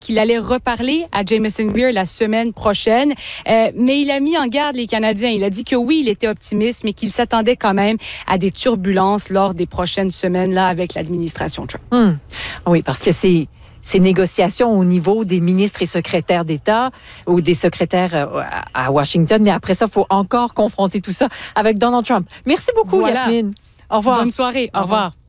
qu'il allait reparler à Jameson Greer la semaine prochaine. Mais il a mis en garde les Canadiens. Il a dit que oui, il était optimiste, mais qu'il s'attendait quand même à des turbulences lors des prochaines semaines là avec l'administration Trump. Oui, parce que ces négociations au niveau des ministres et secrétaires d'État ou des secrétaires à Washington, mais après ça, il faut encore confronter tout ça avec Donald Trump. Merci beaucoup, Yasmine. Au revoir. Bonne soirée. Au revoir.